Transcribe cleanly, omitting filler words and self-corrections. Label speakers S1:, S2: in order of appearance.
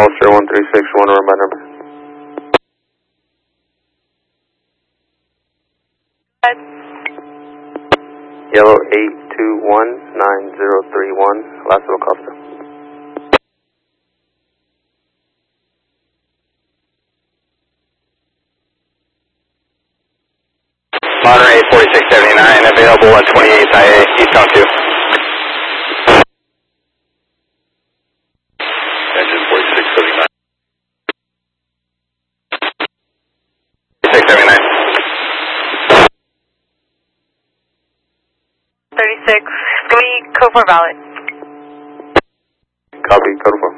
S1: Gulfstream 1361, run by number. Yellow 8219031, last little Costa.
S2: Monterey 4679, available at 28 IA, eastbound 2. Engine 4679. 4679.
S3: 36, give me code 4 valid.
S1: Copy, code 4.